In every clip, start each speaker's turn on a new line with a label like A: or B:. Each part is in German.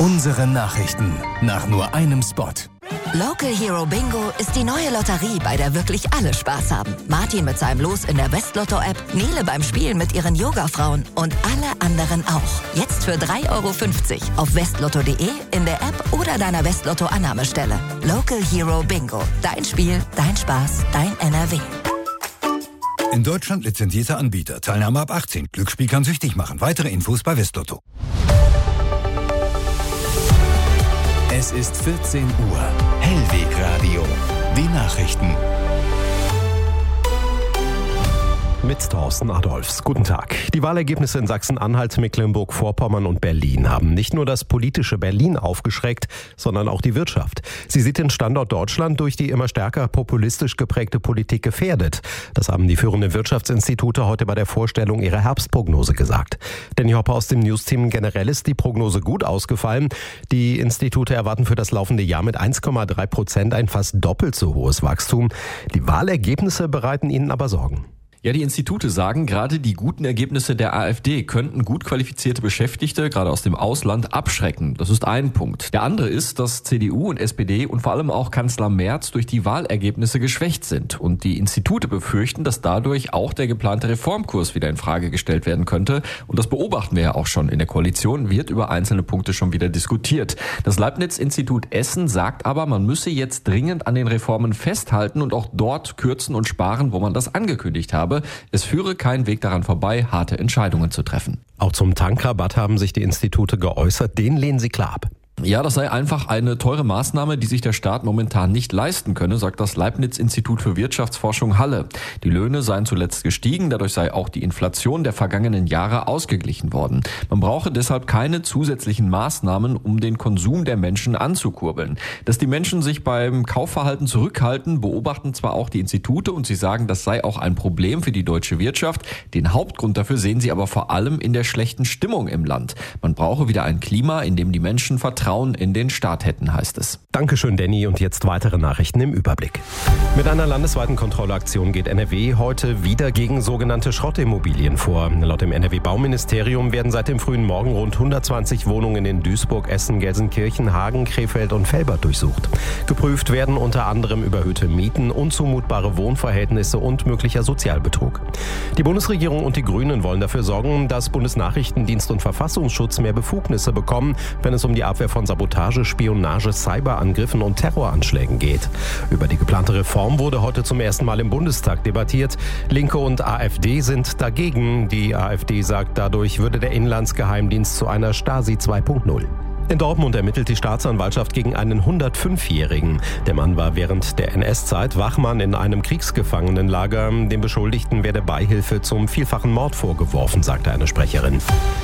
A: Unsere Nachrichten nach nur einem Spot.
B: Local Hero Bingo ist die neue Lotterie, bei der wirklich alle Spaß haben. Martin mit seinem Los in der Westlotto-App, Nele beim Spielen mit ihren Yoga-Frauen und alle anderen auch. Jetzt für 3,50 € auf westlotto.de, in der App oder deiner Westlotto-Annahmestelle. Local Hero Bingo. Dein Spiel, dein Spaß, dein NRW.
C: In Deutschland lizenzierter Anbieter. Teilnahme ab 18. Glücksspiel kann süchtig machen. Weitere Infos bei Westlotto.
A: Es ist 14 Uhr. Hellwegradio. Die Nachrichten.
D: Mit Thorsten Adolfs. Guten Tag. Die Wahlergebnisse in Sachsen-Anhalt, Mecklenburg-Vorpommern und Berlin haben nicht nur das politische Berlin aufgeschreckt, sondern auch die Wirtschaft. Sie sieht den Standort Deutschland durch die immer stärker populistisch geprägte Politik gefährdet. Das haben die führenden Wirtschaftsinstitute heute bei der Vorstellung ihrer Herbstprognose gesagt. Danny Hopper aus dem Newsteam. Generell ist die Prognose gut ausgefallen. Die Institute erwarten für das laufende Jahr mit 1,3% ein fast doppelt so hohes Wachstum. Die Wahlergebnisse bereiten ihnen aber Sorgen.
E: Ja, die Institute sagen, gerade die guten Ergebnisse der AfD könnten gut qualifizierte Beschäftigte, gerade aus dem Ausland, abschrecken. Das ist ein Punkt. Der andere ist, dass CDU und SPD und vor allem auch Kanzler Merz durch die Wahlergebnisse geschwächt sind. Und die Institute befürchten, dass dadurch auch der geplante Reformkurs wieder in Frage gestellt werden könnte. Und das beobachten wir ja auch schon in der Koalition, wird über einzelne Punkte schon wieder diskutiert. Das Leibniz-Institut Essen sagt aber, man müsse jetzt dringend an den Reformen festhalten und auch dort kürzen und sparen, wo man das angekündigt habe. Es führe kein Weg daran vorbei, harte Entscheidungen zu treffen.
D: Auch zum Tankrabatt haben sich die Institute geäußert. Den lehnen sie klar ab.
E: Ja, das sei einfach eine teure Maßnahme, die sich der Staat momentan nicht leisten könne, sagt das Leibniz-Institut für Wirtschaftsforschung Halle. Die Löhne seien zuletzt gestiegen, dadurch sei auch die Inflation der vergangenen Jahre ausgeglichen worden. Man brauche deshalb keine zusätzlichen Maßnahmen, um den Konsum der Menschen anzukurbeln. Dass die Menschen sich beim Kaufverhalten zurückhalten, beobachten zwar auch die Institute und sie sagen, das sei auch ein Problem für die deutsche Wirtschaft. Den Hauptgrund dafür sehen sie aber vor allem in der schlechten Stimmung im Land. Man brauche wieder ein Klima, in dem die Menschen Vertrauen in den Staat hätten, heißt es.
D: Dankeschön, Danny. Und jetzt weitere Nachrichten im Überblick. Mit einer landesweiten Kontrollaktion geht NRW heute wieder gegen sogenannte Schrottimmobilien vor. Laut dem NRW-Bauministerium werden seit dem frühen Morgen rund 120 Wohnungen in Duisburg, Essen, Gelsenkirchen, Hagen, Krefeld und Velbert durchsucht. Geprüft werden unter anderem überhöhte Mieten, unzumutbare Wohnverhältnisse und möglicher Sozialbetrug. Die Bundesregierung und die Grünen wollen dafür sorgen, dass Bundesnachrichtendienst und Verfassungsschutz mehr Befugnisse bekommen, wenn es um die Abwehr von Sabotage, Spionage, Cyberangriffen und Terroranschlägen geht. Über die geplante Reform wurde heute zum ersten Mal im Bundestag debattiert. Linke und AfD sind dagegen. Die AfD sagt, dadurch würde der Inlandsgeheimdienst zu einer Stasi 2.0. In Dortmund ermittelt die Staatsanwaltschaft gegen einen 105-Jährigen. Der Mann war während der NS-Zeit Wachmann in einem Kriegsgefangenenlager. Dem Beschuldigten werde Beihilfe zum vielfachen Mord vorgeworfen, sagte eine Sprecherin.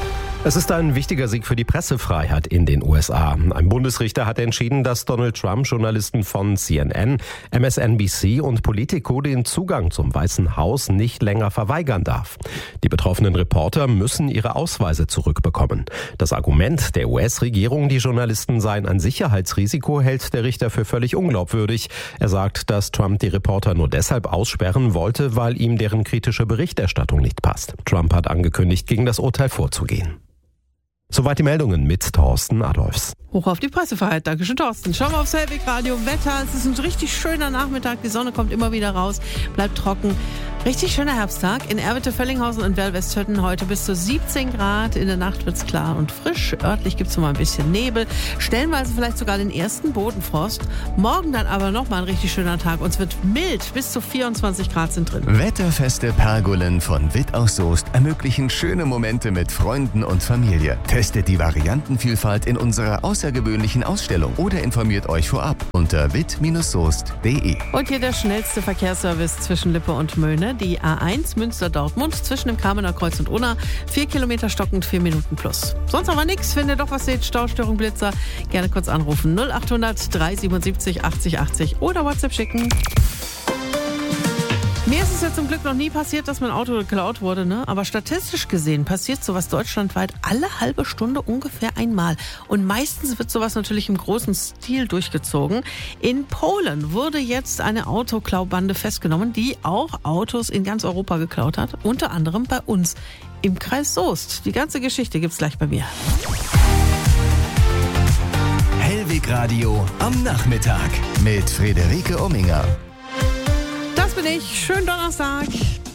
D: Es ist ein wichtiger Sieg für die Pressefreiheit in den USA. Ein Bundesrichter hat entschieden, dass Donald Trump Journalisten von CNN, MSNBC und Politico den Zugang zum Weißen Haus nicht länger verweigern darf. Die betroffenen Reporter müssen ihre Ausweise zurückbekommen. Das Argument der US-Regierung, die Journalisten seien ein Sicherheitsrisiko, hält der Richter für völlig unglaubwürdig. Er sagt, dass Trump die Reporter nur deshalb aussperren wollte, weil ihm deren kritische Berichterstattung nicht passt. Trump hat angekündigt, gegen das Urteil vorzugehen. Soweit die Meldungen mit Thorsten Adolfs.
F: Hoch auf die Pressefreiheit. Dankeschön, Thorsten. Schauen wir aufs Hellwegradio. Wetter. Es ist ein richtig schöner Nachmittag. Die Sonne kommt immer wieder raus. Bleibt trocken. Richtig schöner Herbsttag. In Erwitte, Fellinghausen und Werl-Westhütten heute bis zu 17 Grad. In der Nacht wird es klar und frisch. Örtlich gibt es noch mal ein bisschen Nebel. Stellenweise vielleicht sogar den ersten Bodenfrost. Morgen dann aber nochmal ein richtig schöner Tag. Und es wird mild. Bis zu 24 Grad sind drin.
A: Wetterfeste Pergolen von Witt aus Soest ermöglichen schöne Momente mit Freunden und Familie. Testet die Variantenvielfalt in unserer außergewöhnlichen Ausstellung oder informiert euch vorab unter witt-soest.de.
F: Und hier der schnellste Verkehrsservice zwischen Lippe und Möhne. Die A1 Münster-Dortmund zwischen dem Kamener Kreuz und Unna. 4 Kilometer stockend, 4 Minuten plus. Sonst aber nichts. Wenn ihr doch was seht, Staustörung, Blitzer, gerne kurz anrufen. 0800 377 80 80 oder WhatsApp schicken. Mir ist es ja zum Glück noch nie passiert, dass mein Auto geklaut wurde, ne? Aber statistisch gesehen passiert sowas deutschlandweit alle halbe Stunde ungefähr einmal. Und meistens wird sowas natürlich im großen Stil durchgezogen. In Polen wurde jetzt eine Autoklaubande festgenommen, die auch Autos in ganz Europa geklaut hat. Unter anderem bei uns im Kreis Soest. Die ganze Geschichte gibt's gleich bei mir.
A: Radio am Nachmittag mit Friederike Omminger.
F: Das bin ich. Schönen Donnerstag.